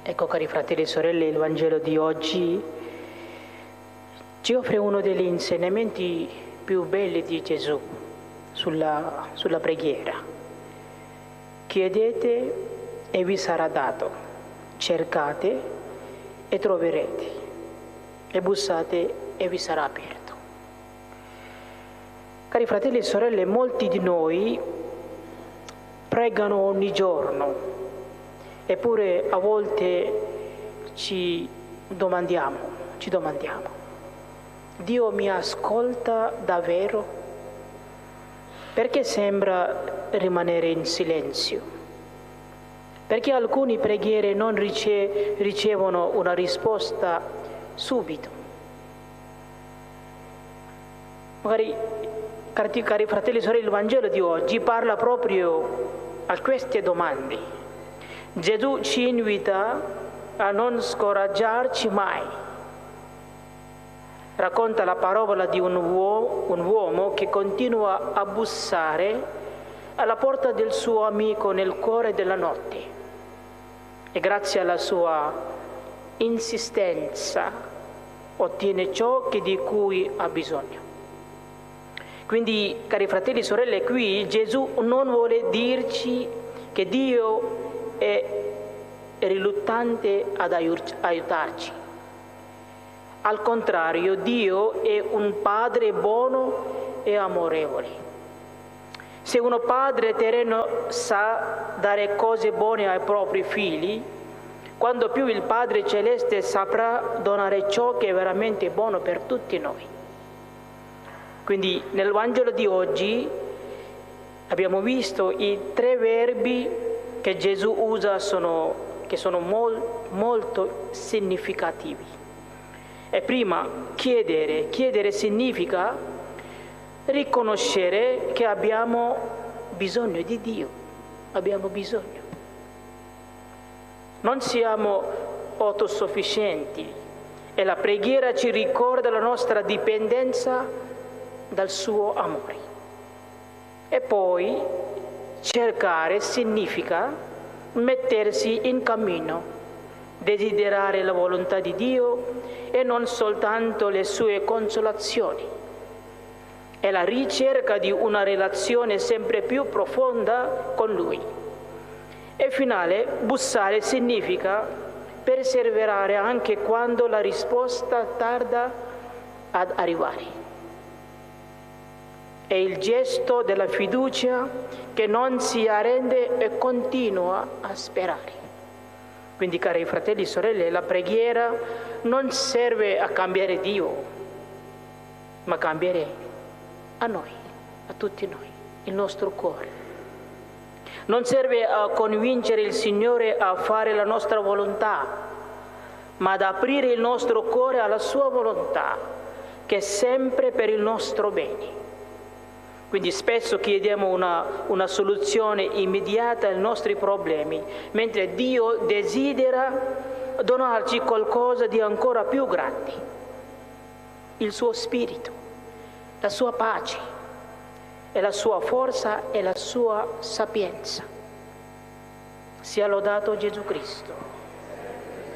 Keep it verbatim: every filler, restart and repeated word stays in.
Ecco, cari fratelli e sorelle, il Vangelo di oggi ci offre uno degli insegnamenti più belli di Gesù sulla, sulla preghiera. Chiedete e vi sarà dato, cercate e troverete, e bussate e vi sarà aperto. Cari fratelli e sorelle, molti di noi pregano ogni giorno, eppure a volte ci domandiamo, ci domandiamo, Dio mi ascolta davvero? Perché sembra rimanere in silenzio? Perché alcune preghiere non rice- ricevono una risposta subito? Magari, cari, cari fratelli e sorelle, il Vangelo di oggi parla proprio a queste domande. Gesù ci invita a non scoraggiarci mai. Racconta la parabola di un uomo, un uomo che continua a bussare alla porta del suo amico nel cuore della notte e grazie alla sua insistenza ottiene ciò che di cui ha bisogno. Quindi, cari fratelli e sorelle, qui Gesù non vuole dirci che Dio è riluttante ad aiutarci. Al contrario, Dio è un Padre buono e amorevole. Se un padre terreno sa dare cose buone ai propri figli, quando più il Padre Celeste saprà donare ciò che è veramente buono per tutti noi. Quindi nel Vangelo di oggi abbiamo visto i tre verbi che Gesù usa, sono, che sono mol, molto significativi. E prima, chiedere. Chiedere significa riconoscere che abbiamo bisogno di Dio, abbiamo bisogno. Non siamo autosufficienti e la preghiera ci ricorda la nostra dipendenza dal suo amore. E poi cercare significa mettersi in cammino, desiderare la volontà di Dio e non soltanto le sue consolazioni. È la ricerca di una relazione sempre più profonda con Lui. E finale, bussare significa perseverare anche quando la risposta tarda ad arrivare. È il gesto della fiducia che non si arrende e continua a sperare. Quindi, cari fratelli e sorelle, la preghiera non serve a cambiare Dio, ma a cambiare a noi, a tutti noi, il nostro cuore. Non serve a convincere il Signore a fare la nostra volontà, ma ad aprire il nostro cuore alla sua volontà, che è sempre per il nostro bene. Quindi spesso chiediamo una, una soluzione immediata ai nostri problemi, mentre Dio desidera donarci qualcosa di ancora più grande, il suo spirito, la sua pace, e la sua forza e la sua sapienza. Sia lodato Gesù Cristo.